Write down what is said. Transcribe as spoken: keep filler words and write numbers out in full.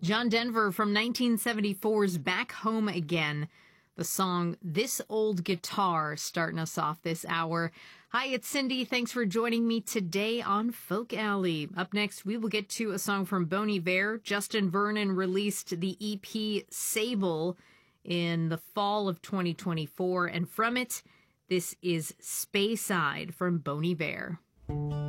John Denver from nineteen seventy-four's Back Home Again. The song This Old Guitar starting us off this hour. Hi, it's Cindy. Thanks for joining me today on Folk Alley. Up next, we will get to a song from Bon Iver. Justin Vernon released the E P Sable in the fall of twenty twenty-four, and from it, this is Speyside from Bon Iver.